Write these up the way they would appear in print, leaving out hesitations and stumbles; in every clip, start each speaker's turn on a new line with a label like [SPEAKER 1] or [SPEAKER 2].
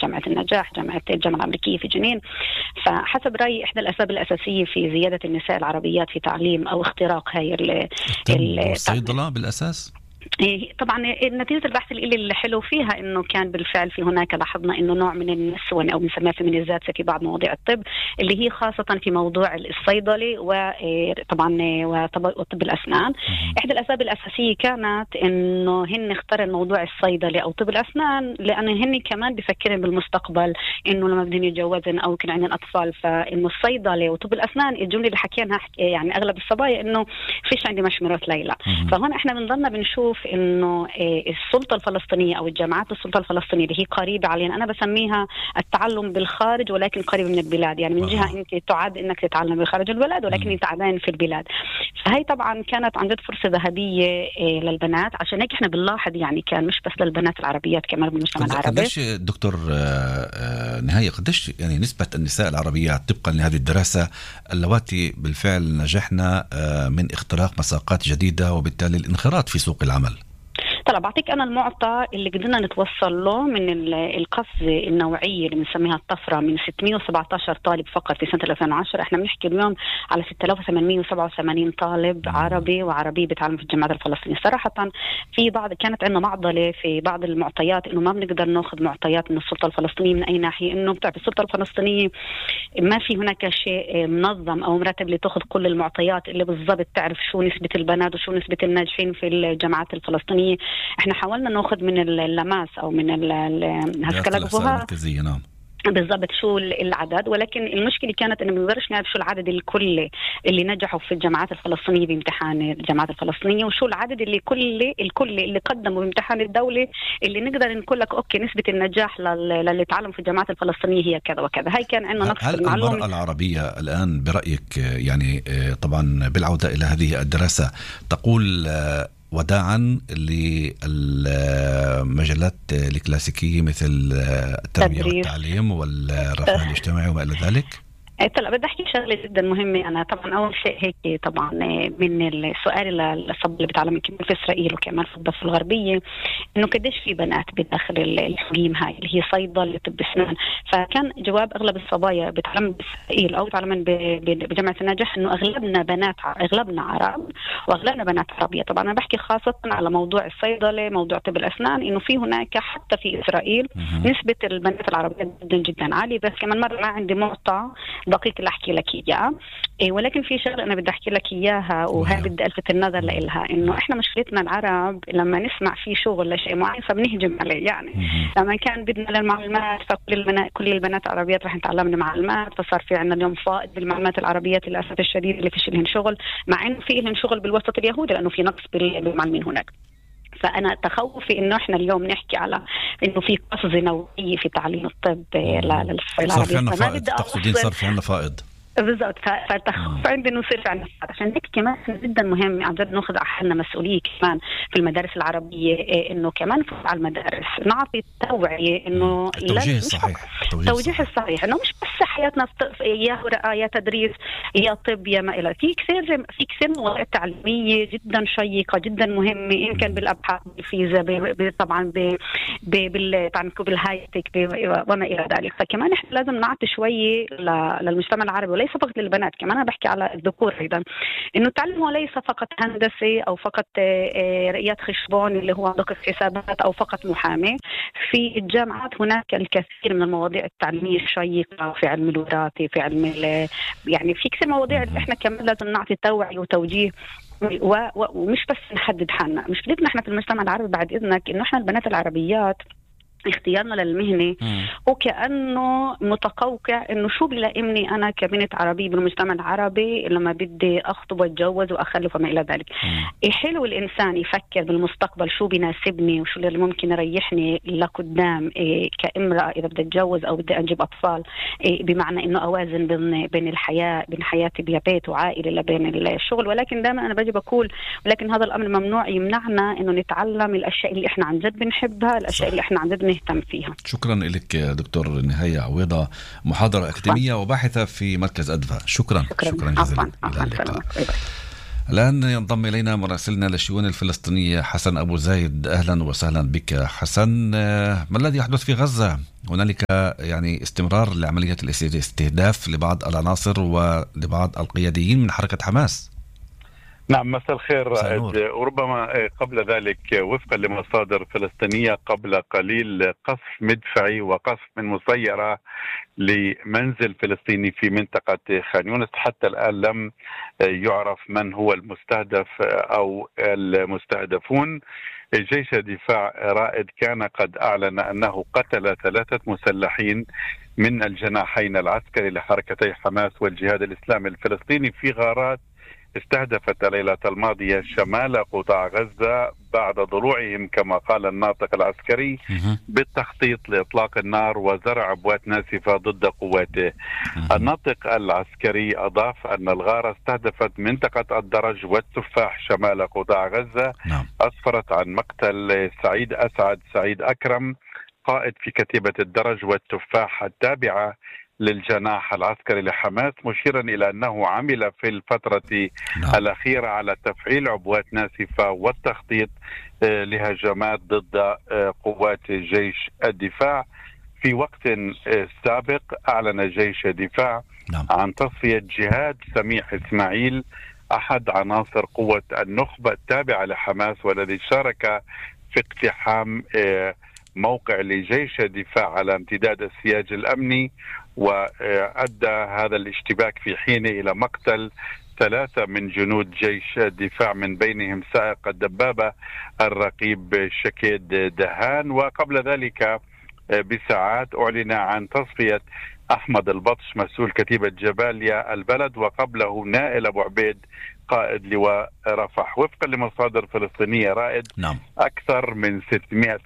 [SPEAKER 1] جامعة النجاح، الجامعة الأمريكية في جنين. فحسب رأيي إحدى الأسباب الأساسية في زيادة النساء العربيات في تعليم أو اختراق هاي
[SPEAKER 2] الصيدلة بالأساس.
[SPEAKER 1] طبعا نتيجة البحث اللي حلو فيها إنه كان بالفعل في هناك لاحظنا إنه نوع من النسوة أو بنسميها فيمينيزات في بعض مواضيع الطب اللي هي خاصة في موضوع الصيدلة وطبعا وطب الأسنان. إحدى الأسباب الأساسية كانت إنه هن اختارن موضوع الصيدلة أو طب الأسنان لأن هن كمان بفكرن بالمستقبل إنه لما بدهم يتجوزن أو يكون عندن أطفال، فإنه الصيدلة وطب الأسنان الجملة اللي حكيناها يعني أغلب الصبايا إنه فيش عندي مشمرة ليلى. فهون إحنا بنضلنا بنشوف إنه السلطة الفلسطينية أو الجامعات السلطة الفلسطينية اللي هي قريبة علينا، أنا بسميها التعلم بالخارج ولكن قريب من البلاد، يعني من جهة أنت تعد إنك تتعلم بالخارج البلد ولكن أنت عدين في البلاد. فهي طبعا كانت عن جد فرصة ذهبية للبنات، عشان هيك إحنا بنلاحظ يعني كان مش بس للبنات العربيات كمان بالمجتمع العربي.
[SPEAKER 2] قديش دكتور نهاية قديش يعني نسبة النساء العربيات طبقا لهذه الدراسة اللواتي بالفعل نجحنا من اختراق مساقات جديدة وبالتالي الانخراط في سوق العمل؟
[SPEAKER 1] طلع بعطيك أنا المعطى اللي قدرنا نتوصل له من القفزة النوعية اللي بنسميها الطفرة من 617 طالب فقط في سنة 2010. احنا بنحكي اليوم على 6887 طالب عربي وعربي بيتعلموا في الجامعات الفلسطينية. صراحة في بعض كانت عندنا معضلة في بعض المعطيات إنه ما بنقدر ناخذ معطيات من السلطة الفلسطينية من أي ناحية، إنه بتعرف السلطة الفلسطينية ما في هناك شيء منظم أو مرتب لتأخذ كل المعطيات اللي بالضبط تعرف شو نسبة البنات وشو نسبة الناجحين في الجامعات الفلسطينية. احنا حاولنا ناخذ من اللماس او من
[SPEAKER 2] الهسكلة المركزية. نعم
[SPEAKER 1] بالضبط شو العدد، ولكن المشكلة كانت انه ما بنقدرش نعرف شو العدد الكلي اللي نجحوا في الجامعات الفلسطينية بامتحان الجامعات الفلسطينية وشو العدد اللي الكلي اللي قدموا بامتحان الدولة اللي نقدر نقول لك اوكي نسبة النجاح للي تعلم في الجامعات الفلسطينية هي كذا وكذا. هاي كان عندنا نقص.
[SPEAKER 2] هل المرأة العربية الآن برأيك يعني طبعا بالعودة إلى هذه الدراسة تقول وداعا للمجالات الكلاسيكية مثل التربية والتعليم والرفاه الاجتماعي وما إلى ذلك؟
[SPEAKER 1] طلع بدي أحكي شغلة جدا مهمة. أنا طبعا أول شيء هيك طبعا من السؤال للصب اللي بتعلم كمان في إسرائيل وكمان في الضفة الغربية إنه قديش في بنات بداخل الحجيم هاي اللي هي صيدلة طب أسنان. فكان جواب أغلب الصبايا بتعلم بإسرائيل أو بتعلم بجامعة النجاح إنه أغلبنا بنات، أغلبنا عرب وأغلبنا بنات عربية. طبعا أنا بحكي خاصة على موضوع الصيدلة موضوع طب الأسنان إنه في هناك حتى في إسرائيل نسبة البنات العربية جدا جدا عالية. بس كمان مرة ما عندي معطى دقيق اللي أحكي لك إياه، ولكن في شغلة أنا بدي أحكي لك إياها وهي بدي ألفت النظر لإلها إنه إحنا مشكلتنا العرب لما نسمع في شغل لشيء معين فبنهجم عليه. يعني لما كان بدنا للمعلومات فكل البنات العربيات رح نتعلمنا معلومات، فصار في عندنا اليوم فائض بالمعلومات العربيات للأسف الشديد اللي فيش لهن شغل، مع إنه في لهن شغل بالوسط اليهودي لأنه في نقص بالمعلمين هناك. فأنا تخوفي إنه إحنا اليوم نحكي على إنه في قفزة نوعية في تعليم الطب للصيدلة
[SPEAKER 2] العربية. صار في عنا فائض، تقصدين صار في عنا فائض
[SPEAKER 1] بالضبط. فالتخوف عندي انه يصير في عندنا، عشان هيك كمان جدا مهم عن جد ناخذ حالنا مسؤوليه كمان في المدارس العربيه انه كمان على المدارس نعطي توعيه انه
[SPEAKER 2] التوجيه الصحيح،
[SPEAKER 1] التوجيه الصحيح انه مش بس حياتنا يا هراء يا تدريس يا طب يا ما الى في كثير مواضيع تعليميه جدا شيقه جدا مهمه ان كان بالابحاث بالفيزياء طبعا بالهايتك وما الى ذلك. فكمان احنا لازم نعطي شويه للمجتمع العربي ليس فقط للبنات، كمان أنا بحكي على الذكور أيضا، إنه التعلم ليس فقط هندسي أو فقط رئيات خشبون اللي هو دقة حسابات أو فقط محامي. في الجامعات هناك الكثير من المواضيع التعليمية الشيقة في علم الوراثة في علم يعني في كثير مواضيع إحنا كمان لازم نعطي توعية وتوجيه ومش بس نحدد حالنا. مشكلتنا إحنا في المجتمع العربي بعد إذنك إنه إحنا البنات العربيات اختيارنا للمهنة وكأنه متقوقع إنه شو بلائمني أنا كبنت عربية بالمجتمع العربي لما بدي أخطب وأتجوز وأخلف وما إلى ذلك. حلو الإنسان يفكر بالمستقبل شو بيناسبني وشو اللي ممكن يريحني لقدام كامرأة إذا بدي أتجوز أو بدي أجيب أطفال، بمعنى إنه أوازن بين الحياة بين حياتي ببيت وعائلة لبين الشغل. ولكن دائما أنا بجي بقول ولكن هذا الأمر ممنوع يمنعنا إنه نتعلم الأشياء اللي إحنا عن جد بنحبها، الأشياء اللي إحنا عن جد نهتم فيها.
[SPEAKER 2] شكرا لك دكتور نهاية عويضة، محاضرة أكاديمية وباحثة في مركز أدفا. شكرا جزيلا. إلى اللقاء. الآن ينضم إلينا مراسلنا للشؤون الفلسطينية حسن أبو زايد. أهلا وسهلا بك حسن. ما الذي يحدث في غزة هنالك يعني استمرار لعملية الاستهداف لبعض العناصر ولبعض القياديين من حركة حماس.
[SPEAKER 3] نعم، مساء الخير رائد.
[SPEAKER 2] سنور.
[SPEAKER 3] وربما قبل ذلك وفقا لمصادر فلسطينية قبل قليل قصف مدفعي وقصف من مسيرة لمنزل فلسطيني في منطقة خان يونس. حتى الآن لم يعرف من هو المستهدف أو المستهدفون. جيش الدفاع رائد كان قد أعلن أنه قتل 3 مسلحين من الجناحين العسكري لحركتي حماس والجهاد الإسلامي الفلسطيني في غارات استهدفت الليلة الماضية شمال قطاع غزة بعد ضلوعهم كما قال الناطق العسكري بالتخطيط لإطلاق النار وزرع أبوات ناسفة ضد قواته. الناطق العسكري أضاف أن الغارة استهدفت منطقة الدرج والتفاح شمال قطاع غزة. أسفرت عن مقتل سعيد أسعد سعيد أكرم قائد في كتيبة الدرج والتفاح التابعة للجناح العسكري لحماس، مشيرا إلى أنه عمل في الفترة الأخيرة على تفعيل عبوات ناسفة والتخطيط لهجمات ضد قوات جيش الدفاع. في وقت سابق أعلن جيش الدفاع عن تصفية جهاد سميح إسماعيل أحد عناصر قوة النخبة التابعة لحماس والذي شارك في اقتحام موقع لجيش الدفاع على امتداد السياج الأمني، وأدى هذا الاشتباك في حينه إلى مقتل 3 من جنود جيش الدفاع من بينهم سائق الدبابة الرقيب شكيد دهان. وقبل ذلك بساعات أعلن عن تصفية أحمد البطش مسؤول كتيبة جباليا البلد، وقبله نائل أبو عبيد قائد لواء رفح. وفقا لمصادر فلسطينية رائد أكثر من 600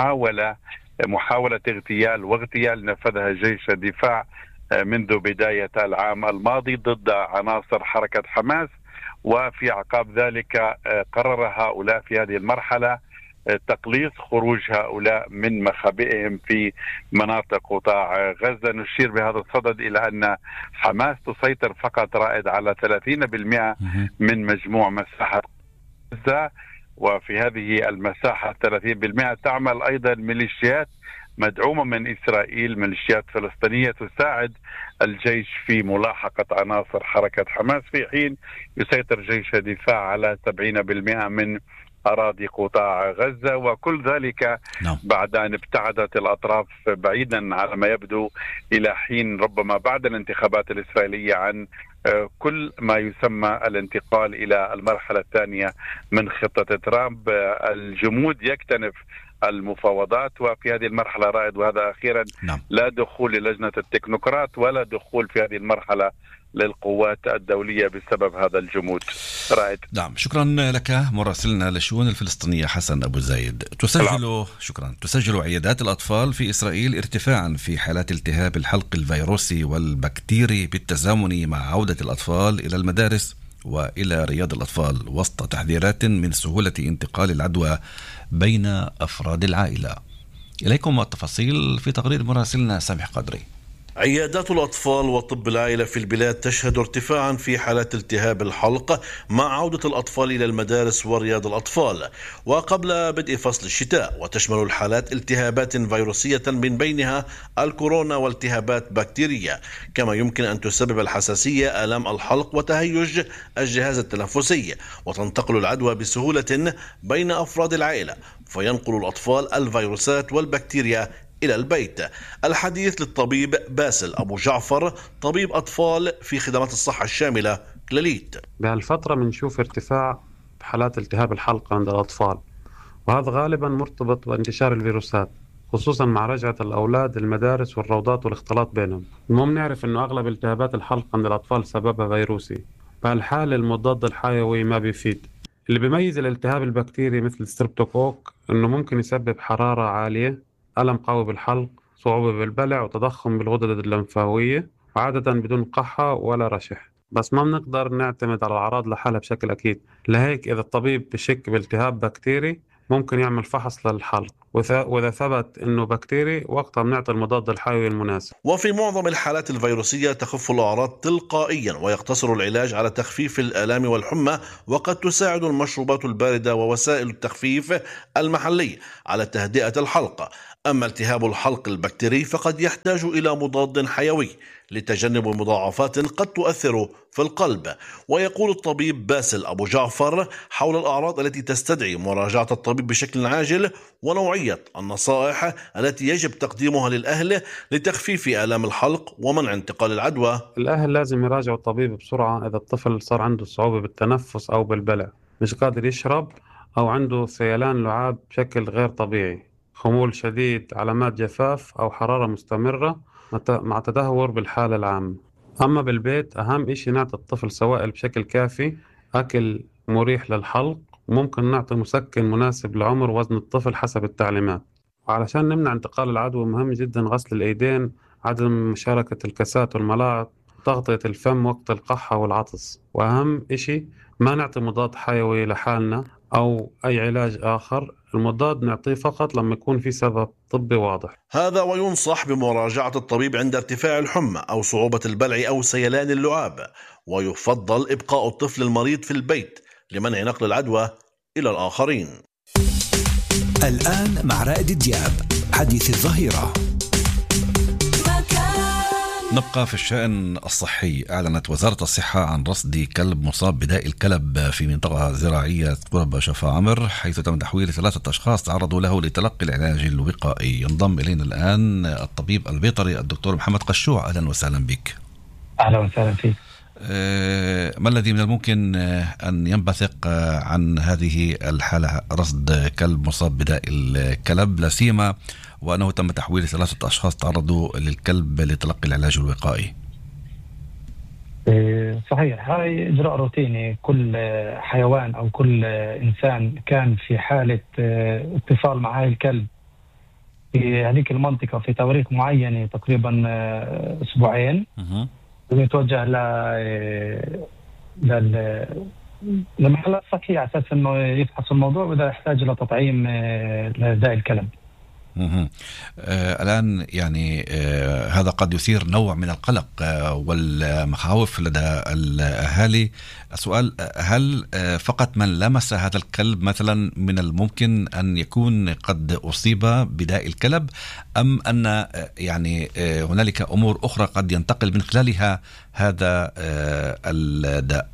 [SPEAKER 3] محاولة اغتيال نفذها جيش الدفاع منذ بداية العام الماضي ضد عناصر حركة حماس، وفي أعقاب ذلك قرر هؤلاء في هذه المرحلة تقليص خروج هؤلاء من مخابئهم في مناطق قطاع غزة. نشير بهذا الصدد إلى أن حماس تسيطر فقط رائد على 30% من مجموع مساحة غزة، وفي هذه المساحة 30% تعمل أيضا ميليشيات مدعومة من إسرائيل، ميليشيات فلسطينية تساعد الجيش في ملاحقة عناصر حركة حماس، في حين يسيطر جيش الدفاع على 70% من أراضي قطاع غزة. وكل ذلك بعد أن ابتعدت الأطراف بعيدا على ما يبدو إلى حين ربما بعد الانتخابات الإسرائيلية عن كل ما يسمى الانتقال إلى المرحلة الثانية من خطة ترامب. الجمود يكتنف المفاوضات، وفي هذه المرحلة رائد وهذا أخيرا لا دخول للجنة التكنوقراط ولا دخول في هذه المرحلة للقوات الدولية بسبب هذا الجمود. رائد.
[SPEAKER 2] نعم، شكرا لك مراسلنا للشؤون الفلسطينية حسن أبو زايد. تسجل عيادات الأطفال في إسرائيل ارتفاعا في حالات التهاب الحلق الفيروسي والبكتيري بالتزامن مع عودة الأطفال إلى المدارس وإلى رياض الأطفال وسط تحذيرات من سهولة انتقال العدوى بين أفراد العائلة. إليكم التفاصيل في تقرير مراسلنا سامح قدري.
[SPEAKER 4] عيادات الأطفال وطب العائلة في البلاد تشهد ارتفاعا في حالات التهاب الحلق مع عودة الأطفال إلى المدارس ورياض الأطفال وقبل بدء فصل الشتاء، وتشمل الحالات التهابات فيروسية من بينها الكورونا والتهابات بكتيرية، كما يمكن أن تسبب الحساسية آلام الحلق وتهيج الجهاز التنفسي، وتنتقل العدوى بسهولة بين أفراد العائلة، فينقل الأطفال الفيروسات والبكتيريا إلى البيت. الحديث للطبيب باسل أبو جعفر، طبيب أطفال في خدمات الصحة الشاملة كلاليت.
[SPEAKER 5] بهالفترة بنشوف ارتفاع بحالات التهاب الحلق عند الأطفال، وهذا غالبا مرتبط بانتشار الفيروسات، خصوصا مع رجعة الأولاد المدارس والروضات والاختلاط بينهم. المهم نعرف أنه أغلب التهابات الحلق عند الأطفال سببها فيروسي، بهالحالة المضاد الحيوي ما بيفيد. اللي بيميز الالتهاب البكتيري مثل الستريبتوكوك أنه ممكن يسبب حرارة عالية، ألم قوي بالحلق، صعوبة بالبلع، وتضخم بالغدد اللمفاوية، وعادة بدون قحة ولا رشح. بس ما بنقدر نعتمد على الأعراض لحالها بشكل أكيد، لهيك إذا الطبيب بشك بالتهاب بكتيري ممكن يعمل فحص للحلق، وإذا ثبت أنه بكتيري وقتها بنعطي المضاد الحيوي المناسب.
[SPEAKER 4] وفي معظم الحالات الفيروسية تخف الأعراض تلقائيا، ويقتصر العلاج على تخفيف الآلام والحمى، وقد تساعد المشروبات الباردة ووسائل التخفيف المحلي على تهدئة الحلق. أما التهاب الحلق البكتيري فقد يحتاج إلى مضاد حيوي لتجنب مضاعفات قد تؤثر في القلب. ويقول الطبيب باسل أبو جعفر حول الأعراض التي تستدعي مراجعة الطبيب بشكل عاجل ونوعية النصائح التي يجب تقديمها للأهل لتخفيف آلام الحلق ومنع انتقال العدوى.
[SPEAKER 5] الأهل لازم يراجعوا الطبيب بسرعة إذا الطفل صار عنده صعوبة بالتنفس أو بالبلع، مش قادر يشرب، أو عنده سيلان لعاب بشكل غير طبيعي، خمول شديد، علامات جفاف أو حرارة مستمرة مع تدهور بالحالة العامة. أما بالبيت أهم إشي نعطي الطفل سوائل بشكل كافي، أكل مريح للحلق، وممكن نعطي مسكن مناسب لعمر وزن الطفل حسب التعليمات. وعلشان نمنع انتقال العدوى مهم جدا غسل الأيدين، عدم مشاركة الكاسات والملاعق، تغطية الفم وقت القحة والعطس. وأهم إشي ما نعطي مضاد حيوي لحالنا أو أي علاج آخر، المضاد نعطيه فقط لما يكون في سبب طبي واضح.
[SPEAKER 4] هذا وينصح بمراجعة الطبيب عند ارتفاع الحمى أو صعوبة البلع أو سيلان اللعاب، ويفضل إبقاء الطفل المريض في البيت لمنع نقل العدوى إلى الآخرين.
[SPEAKER 6] الآن مع رائد دياب حديث الظهيرة.
[SPEAKER 2] نبقى في الشأن الصحي. أعلنت وزارة الصحة عن رصد كلب مصاب بداء الكلب في منطقة زراعية قرب شفا عمر، حيث تم تحويل 3 أشخاص تعرضوا له لتلقي العلاج الوقائي. ينضم إلينا الآن الطبيب البيطري الدكتور محمد قشوع. أهلا وسهلا بك.
[SPEAKER 7] أهلا وسهلا فيك.
[SPEAKER 2] ما الذي من الممكن أن ينبثق عن هذه الحالة، رصد كلب مصاب بداء الكلب، لا سيما وأنه تم تحويل 3 أشخاص تعرضوا للكلب لتلقي العلاج الوقائي؟
[SPEAKER 7] صحيح، هاي إجراء روتيني. كل حيوان أو كل إنسان كان في حالة اتصال مع هاي الكلب في هذيك المنطقة في تواريخ معينة تقريبا 2 أسبوعين ويتوجه لمحلات صحية على أساس أنه يفحص الموضوع وإذا يحتاج إلى تطعيم لداء الكلب.
[SPEAKER 2] الآن يعني هذا قد يثير نوع من القلق والمخاوف لدى الأهالي. السؤال: هل فقط من لمس هذا الكلب مثلا من الممكن أن يكون قد أصيب بداء الكلب، أم أن يعني هنالك أمور أخرى قد ينتقل من خلالها هذا الداء؟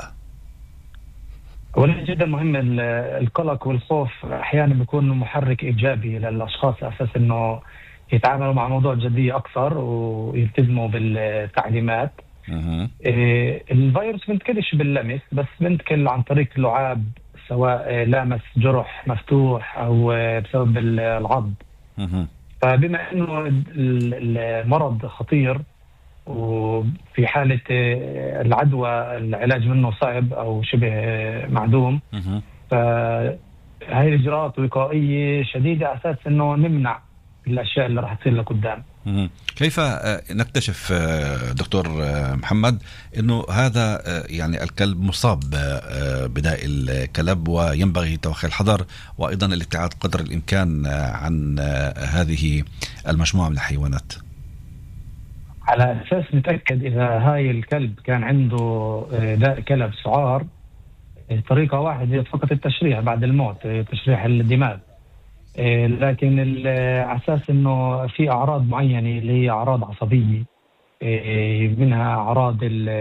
[SPEAKER 7] أولا جدا مهم، القلق والخوف أحيانا بيكون محرك إيجابي للأشخاص على أساس أنه يتعاملوا مع موضوع جدية أكثر ويلتزموا بالتعليمات. الفيروس بنتكلش باللمس، بس بنتكل عن طريق اللعاب، سواء لامس جرح مفتوح أو بسبب العض. فبما أنه المرض خطير وفي حالة العدوى العلاج منه صعب أو شبه معدوم، فهي الإجراءات وقائية شديدة على أساس أنه نمنع الأشياء اللي راح تصير لقدام.
[SPEAKER 2] كيف نكتشف دكتور محمد أنه هذا يعني الكلب مصاب بداء الكلب وينبغي توخي الحذر وأيضا الابتعاد قدر الإمكان عن هذه المجموعة من الحيوانات؟
[SPEAKER 7] على أساس نتأكد إذا هاي الكلب كان عنده داء كلب سعار، طريقة واحدة فقط التشريح بعد الموت، تشريح الدماغ. لكن على أساس إنه في أعراض معينة اللي هي أعراض عصبية، منها أعراض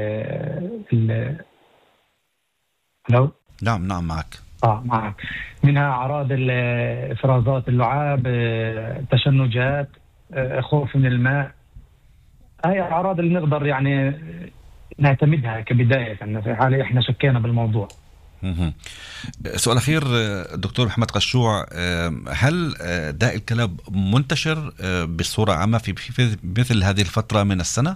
[SPEAKER 7] لو
[SPEAKER 2] نعم معك.
[SPEAKER 7] معك. منها أعراض إفرازات اللعاب، تشنجات، خوف من الماء. هاي أعراض اللي نقدر يعني نعتمدها كبداية في حالة إحنا شكينا بالموضوع.
[SPEAKER 2] سؤال أخير دكتور محمد قشوع، هل داء الكلب منتشر بصورة عامة في مثل هذه الفترة من السنة؟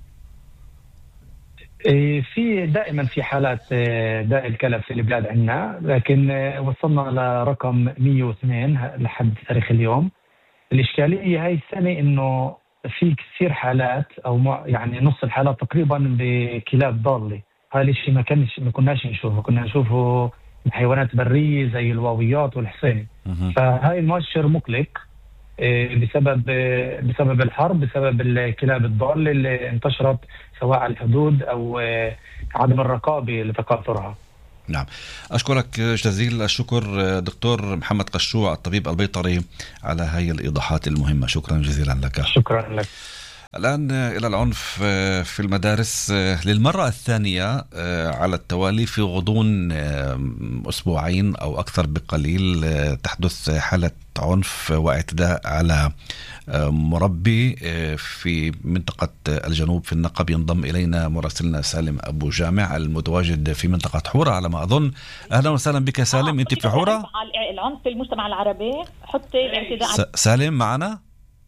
[SPEAKER 7] في دائما في حالات داء الكلب في البلاد عندنا، لكن وصلنا لرقم 102 لحد تاريخ اليوم. الإشكالية هاي السنة إنه في كثير حالات أو يعني نص الحالات تقريبا بكلاب ضالة. هذا الشيء ما كناش نشوفه، كنا نشوفه حيوانات برية زي الواويات والحصين. فهاي المؤشر مقلق بسبب الحرب، بسبب الكلاب الضالة اللي انتشرت سواء على الحدود أو عدم الرقابة لتكاثرها.
[SPEAKER 2] نعم، أشكرك جزيل الشكر دكتور محمد قشوع الطبيب البيطري على هذه الإيضاحات المهمة. شكرا جزيلا لك.
[SPEAKER 7] شكرا لك.
[SPEAKER 2] الآن إلى العنف في المدارس للمرة الثانية على التوالي في غضون أسبوعين أو أكثر بقليل تحدث حالة عنف واعتداء على مربي في منطقة الجنوب في النقب. ينضم إلينا مراسلنا سالم أبو جامع المتواجد في منطقة حورة على ما أظن. أهلا وسهلا بك سالم، أنت في حورة؟
[SPEAKER 8] العنف في المجتمع العربي، حط الاعتداء.
[SPEAKER 2] سالم معنا؟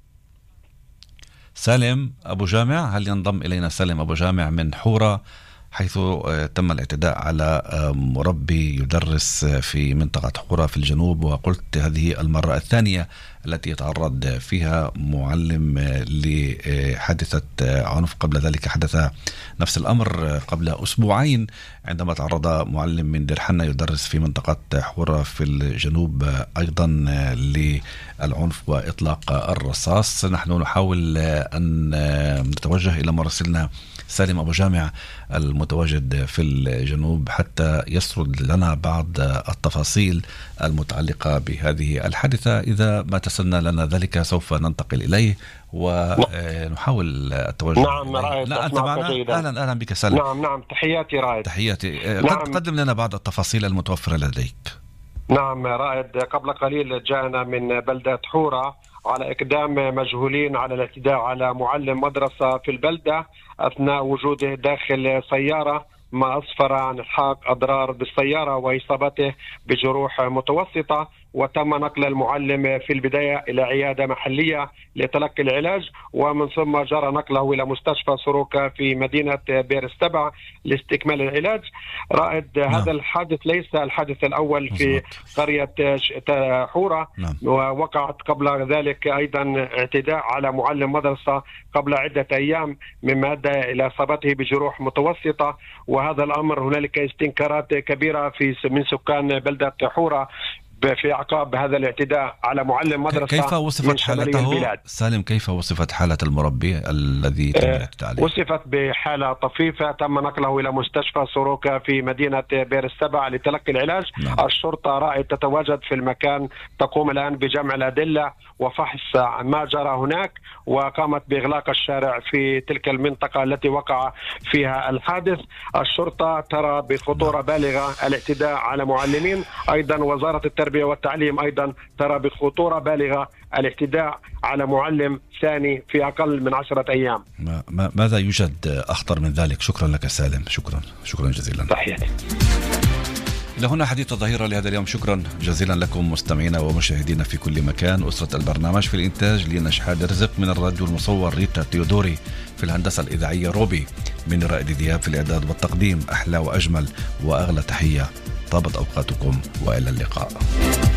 [SPEAKER 2] سالم أبو جامع، هل ينضم إلينا سالم أبو جامع من حورة حيث تم الاعتداء على مربي يدرس في منطقة حورة في الجنوب، وقلت هذه المرة الثانية التي يتعرض فيها معلم لحادثة عنف. قبل ذلك حدث نفس الأمر قبل أسبوعين عندما تعرض معلم من دير حنا يدرس في منطقة حورة في الجنوب أيضا للعنف وإطلاق الرصاص. نحن نحاول أن نتوجه إلى مراسلنا سالم أبو جامع المتواجد في الجنوب حتى يسرد لنا بعض التفاصيل المتعلقة بهذه الحادثة. إذا ما تسنى لنا ذلك سوف ننتقل إليه ونحاول التوجه.
[SPEAKER 9] نعم رائد،
[SPEAKER 2] لا أنت معنا؟ أهلا بك سالم.
[SPEAKER 9] نعم تحياتي رائد.
[SPEAKER 2] تحياتي. قدم لنا بعض التفاصيل المتوفرة لديك.
[SPEAKER 9] نعم رائد، قبل قليل جاءنا من بلدة حورة على إقدام مجهولين على الاعتداء على معلم مدرسة في البلدة أثناء وجوده داخل سيارة، ما أسفر عن إلحاق أضرار بالسيارة وإصابته بجروح متوسطة. وتم نقل المعلم في البداية إلى عيادة محلية لتلقي العلاج، ومن ثم جرى نقله إلى مستشفى سروكا في مدينة بئر السبع لاستكمال العلاج. رائد، هذا الحادث ليس الحادث الأول في قرية حورة. ووقعت قبل ذلك أيضا اعتداء على معلم مدرسة قبل عدة أيام مما أدى إلى إصابته بجروح متوسطة. وهذا الأمر هنالك استنكارات كبيرة من سكان بلدة حورة في عقاب هذا الاعتداء على معلم مدرسة.
[SPEAKER 2] كيف وصفت حالته سالم؟ كيف وصفت حالة المربي الذي تم الاعتداء عليه؟
[SPEAKER 9] وصفت بحالة طفيفة، تم نقله إلى مستشفى سروكا في مدينة بئر السبع لتلقي العلاج. الشرطة رائد تتواجد في المكان، تقوم الآن بجمع الأدلة وفحص ما جرى هناك، وقامت بإغلاق الشارع في تلك المنطقة التي وقع فيها الحادث. الشرطة ترى بخطورة بالغة الاعتداء على معلمين. أيضا وزارة التربية والتعليم أيضا ترى بخطورة بالغة الاعتداء على معلم ثاني في أقل من 10 أيام.
[SPEAKER 2] ماذا يوجد أخطر من ذلك؟ شكرا لك سالم، شكرا جزيلا.
[SPEAKER 9] تحياتي.
[SPEAKER 2] إلى هنا حديث الظهيرة لهذا اليوم. شكرا جزيلا لكم مستمعينا ومشاهدينا في كل مكان. أسرة البرنامج في الإنتاج لينا شحاد رزق، من الراديو المصور ريتا تيودوري، في الهندسة الإذاعية روبي، من رائد دياب في الإعداد والتقديم. أحلى وأجمل وأغلى تحية، طابت أوقاتكم وإلى اللقاء.